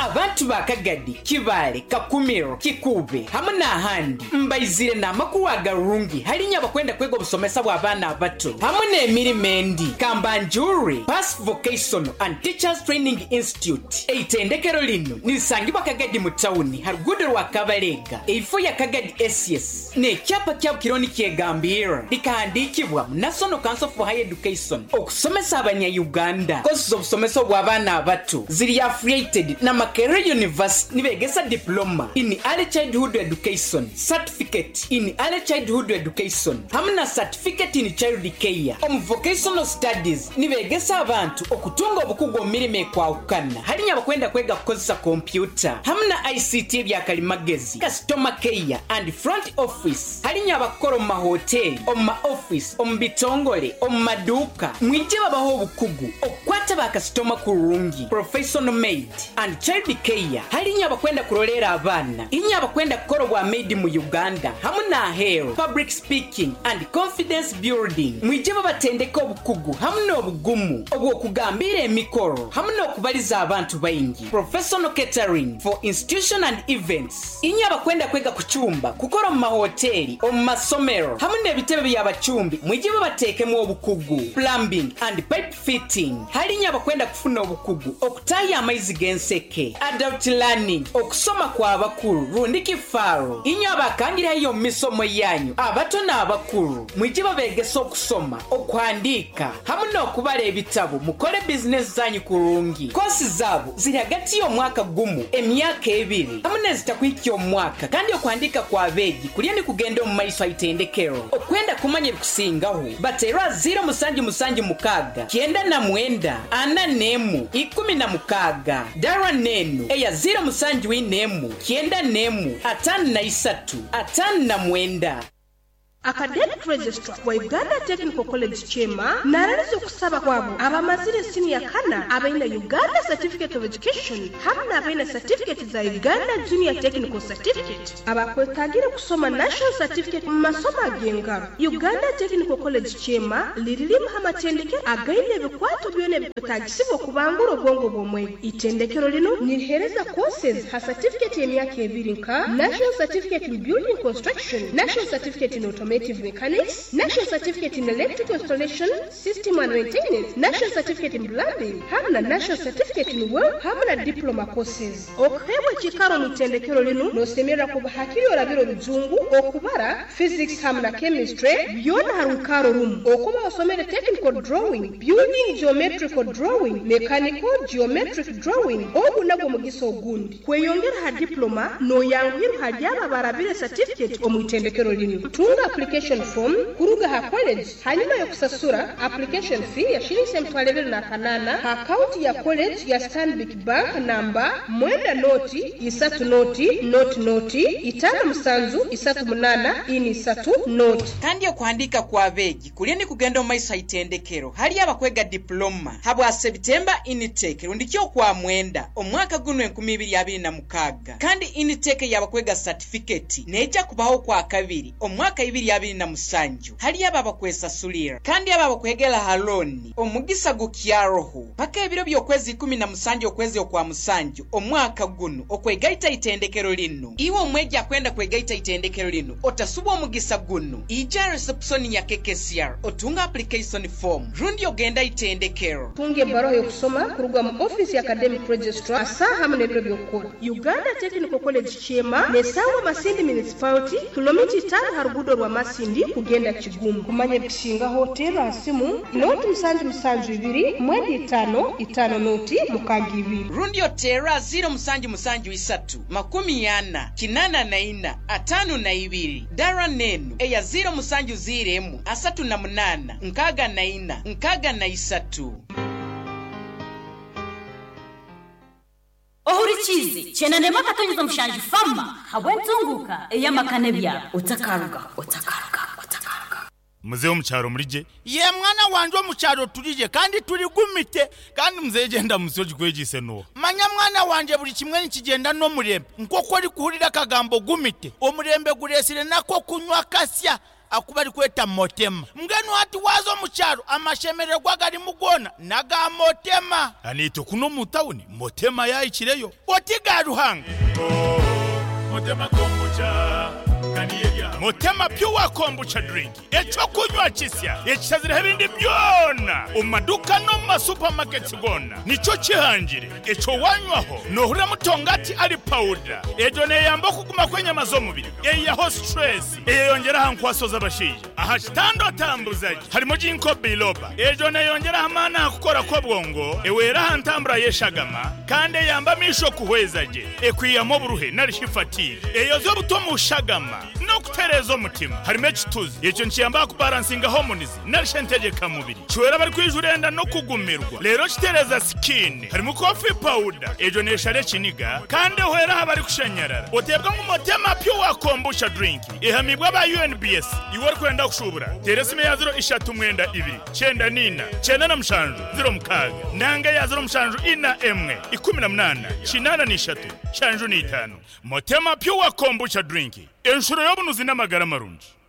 abantu bakagadi Kibale Kakumiro Kikube hamwe n'ahandi mbayizire n'amakuru agarungi halinya bakwenda kwega obusomesa bw'abaana abato hamwe n'emirimo endi Kambanjuri Pass Vocational and Teachers Training Institute eitendekero lino nilisangibwa Kagadi mu tawuni harugudo rwa Kabalega eifo ya Kagadi SES n'ekyapa kya kironi kyegambira likahandikibwa mu National Council for Higher Education okusomesa abanya-Uganda courses obusomesa bw'abaana abato ziri affiliated na Makerere University nibegesa diploma in early childhood education, certificate in early childhood education hamwe na certificate in child care. Vocational studies nibegesa abantu okutunga obukugu omirimo ekwawukana halinya bakwenda kwega kukozesa computer hamwe na ICT byakalimagezi, customer care and front office halinya abakora mu mahoteli, mu office, mu bitongole, mu maduka mwije babaho obukugu okwata ba customer kurungi, professional maid and child care halinya bakwenda kurolera abana inya bakwenda kukora bwa maid mu Uganda hamwe na hair, public speaking and confidence building mwije babatendeka obukugu hamwe n'obugumu obw'okugambira emikoro hamwe n'okubaliza abantu bayingi, professional catering for institution and events inya bakwenda kwega ku cyumba kukora mu mahoteli, mu masomero hamwe n'ebitebe by'abacumbi mwije babatekemu obukugu, plumbing and pipe fitting halinya bakwenda kufuna obukugu okutaya amaizi genseke, adult learning okusoma kwa abakuru rundiki faro inya abakangira iyo misomo yanyu abato n'abakuru mwije babegesa okusoma okuhandika hamwe n'okubala ebitabo mukole business zanyu kurungi. Kosi zabo ziri hagati y'omwaka gumu emyaka 2 hamwe n'ezitakwiki omwaka kandi okuhandika kwa beegi kulyeni kugenda mu maiso ayitendekero okwenda kumanya ebikusingaho batera 076 kienda na mwenda ana nemu 16 dara nenu eya 074 kienda nemu atanu na 3 atanu na mwenda. Academic Registrar wa Uganda Technical College Chema nararizo kusaba kwabo abamazire senior kana abaina Uganda Certificate of Education hamna abaina certificate za Uganda Junior Technical Certificate abakwetagira kusoma National Certificate mu masomo agenga. Uganda Technical College Chema lirilimu hamatendeke againe bikwato byone bitagisibwa kubangura obwongo bw'omwe. Itendekero lino nirihereza courses ha certificate y'emyaka 2 nka National Certificate in Building Construction, National Certificate in Automatic Mechanics, National Certificate in Electrical Installation, System and Maintenance, National Certificate in Plumbing, hamna National Certificate in Work, hamna Diploma courses. Okuhewa chikaro mutendekero lino nosemera kuba hakiri olabiro bizungu okubara Physics hamna Chemistry byona harukaro room okuba osomere Technical Drawing, Building Geometrical Drawing, Mechanical Geometric Drawing obunago mugiso gundi kweyongera ha diploma no yangiru hajaba barabire certificate omutendekero lino. Tunga application form kuruga ha college hanyuma yo kusasura application fee ya shilingi 2,200 ha account ya college ya Stanbic Bank number mwenda noti isatu noti itana musanzu isatu munana ini isatu noti kandi okuhandika kwa beegi kulyeni kugenda mu maiso ayitendekero hali abakwega diploma habwa September intake rundikyo kwa mwenda omwaka guno 2026 kandi intake yabakwega certificate neja kubaho kwa kabiri omwaka 2027 hali abakwesa sulira kandi abakwegela haloni omugisa gukyaroho paka ebiro byokwezi 17 okwezi okwa musanju omwaka guno okwegaita itendekero lino iwe omweja kwenda kwegaita itendekero lino otasuba omugisa guno ija reception ya KKCR otunga application form rundi ogenda itendekero tunge baro yo kusoma kuruga mu office ya Academic Registrar asa hamwe n'ebiro byokora. Uganda Technical College Chema nesawa Masindi Municipality kilomita 5 harugudo rwa Masindi kugenda Kigumu kumanye bishinga hotel asimu noti musanju 2 mwezi 5 noti mukaga 2 rundi otera 073 40 kinana na 4 5 na 2 dara nenu eya 070 38 nkaga na 4 nkaga na 3. Ohurichizi chena nema katonyeza mushanji fama habwenzunguka eyamakane bya utakaruga Mzee omucharo murije ye mwana wanje omucharo turije kandi turi gumite kandi mzee genda musoji kwegise no manya mwana wanje buri kimwe nikigenda no murembe nkoko ari kuhurira kagambo gumite omurembe guresire nako kunywa kasya akuba ari kweta motema mgenu hati wazo mucharo amashemererwa gari mugona naga motema anito kuno mutawuni motema yayikireyo otiga ruhanga motema kombucha motema pure kombucha drink echo kunywa kisya ekizira ebindi byona umaduka no ma supermarket gona nico kihangire echo wanywaho nohura mutongati ari powder ejo ne yamba kuguma kwenye mazo mubiri eyaho stress eyongera hankwasoza abashije aha stando tambuzaje harimo jinko biloba ejo ne yongera hamana akukora ko bwongo ewera hantambura yeshagama kandi yamba misho kuhwezaje ekwiyamo buruhe narishifati eyozo butomu shagama no kuterezo mutima harimo ekituzi ejo nkiyamba kubalansinga harmonies narishentegeka mubiri chwera bari kwijurenda no kugumirwa rero kitereza skin harimo coffee powder ejo neshare kiniga kandi hwera habari kushanyarara otebwa ngumotema pure kombucha drink ehamibwa ba UNBS iwari kwenda kushubura teresime ya 032 chenda nina chenda na mshanju 0 mukaga nanga ya 0 mshanju ina emwe 18 chinana ni 3 shanju ni 5 motema pure kombucha drink enshuro yobunuzi n'amagara marunji